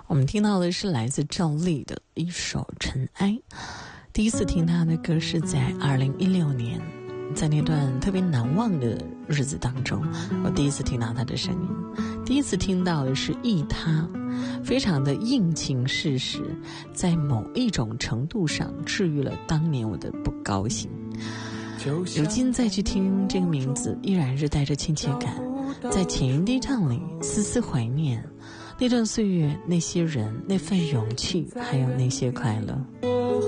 我们听到的是来自赵丽的一首《尘埃》。第一次听她的歌是在2016年，在那段特别难忘的日子当中，我第一次听到她的声音，第一次听到的是忆她，非常的应情事实，在某一种程度上治愈了当年我的不高兴。如今再去听这个名字，依然是带着亲切感，在浅吟低唱里丝丝怀念那段岁月，那些人，那份勇气，还有那些快乐。